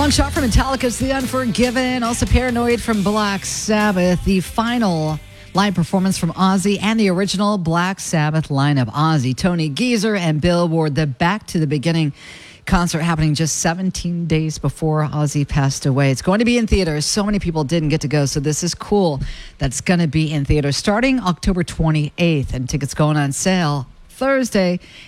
Long shot from Metallica's The Unforgiven. Also Paranoid from Black Sabbath. The final live performance from Ozzy and the original Black Sabbath lineup. Ozzy, Tony Geezer, and Bill Ward. The Back to the Beginning concert happening just 17 days before Ozzy passed away. It's going to be in theaters. So many people didn't get to go, so this is cool. That's going to be in theaters starting October 28th, and tickets going on sale Thursday,